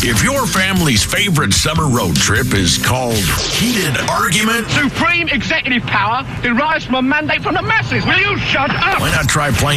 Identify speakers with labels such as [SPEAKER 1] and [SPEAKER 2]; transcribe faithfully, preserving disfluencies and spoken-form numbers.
[SPEAKER 1] If your family's favorite summer road trip is called heated argument,
[SPEAKER 2] Supreme executive power derives from a mandate from the masses. Will you shut up?
[SPEAKER 1] why not try playing